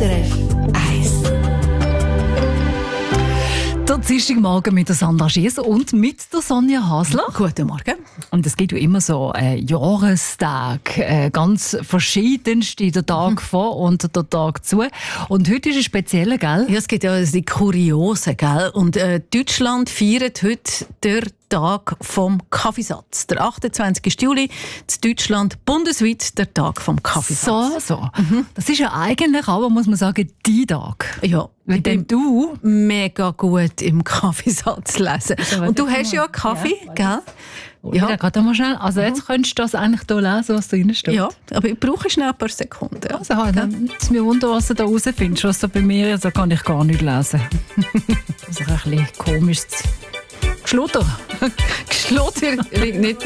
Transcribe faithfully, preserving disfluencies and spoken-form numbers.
S R F eins. Der Dienstagmorgen mit der Sandra Schiess und mit der Sonja Hasler. Guten Morgen. Und es gibt ja immer so einen Jahrestag, äh, ganz verschiedenste, der Tag mhm. vor und der Tag zu. Und heute ist ein spezieller, gell? Ja, es gibt ja die Kuriosen, gell? Und äh, Deutschland feiert heute den Tag vom Kaffeesatz. Der achtundzwanzigsten Juli in Deutschland bundesweit der Tag vom Kaffeesatz. So, so. Mhm. Das ist ja eigentlich aber, muss man sagen, die Tag. Ja. Mit dem du mega gut im Kaffeesatz lesen. Und du hast ja Kaffee, ja, gell? Ja, ja, gerade mal schnell. Also jetzt mhm. könntest du das eigentlich hier lesen, was da drin steht. Ja, aber ich brauche schnell ein paar Sekunden. Also, halt, dann ist mir wunder, was du da rausfindest. Was da bei mir ist, da kann ich gar nicht lesen. Das ist ein bisschen komisch. Geschlotter. Geschlotter, nicht